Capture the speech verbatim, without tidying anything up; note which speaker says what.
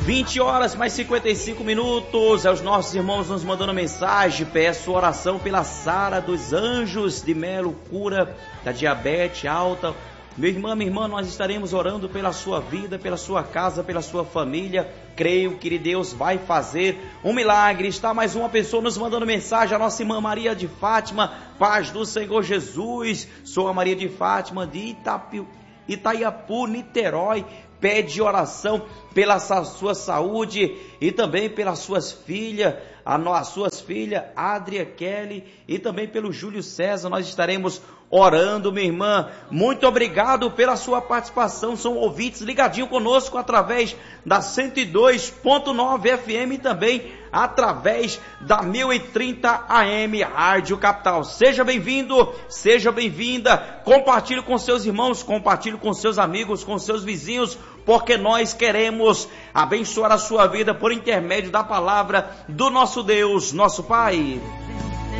Speaker 1: vinte horas mais cinquenta e cinco minutos, é os nossos irmãos nos mandando mensagem. Peço oração pela Sara dos Anjos de Melo, cura da diabetes alta. Meu irmão, minha irmã, nós estaremos orando pela sua vida, pela sua casa, pela sua família. Creio que Deus vai fazer um milagre. Está mais uma pessoa nos mandando mensagem, a nossa irmã Maria de Fátima. Paz do Senhor Jesus. Sou a Maria de Fátima de Itapi, Itaiapu, Niterói. Pede oração pela sua saúde e também pelas suas filhas, as suas filhas, Adria, Kelly, e também pelo Júlio César. Nós estaremos orando, minha irmã. Muito obrigado pela sua participação. São ouvintes ligadinho conosco através da cento e dois ponto nove F M e também através da mil e trinta A M Rádio Capital. Seja bem-vindo, seja bem-vinda. Compartilhe com seus irmãos, compartilhe com seus amigos, com seus vizinhos, porque nós queremos abençoar a sua vida por intermédio da palavra do nosso Deus, nosso Pai.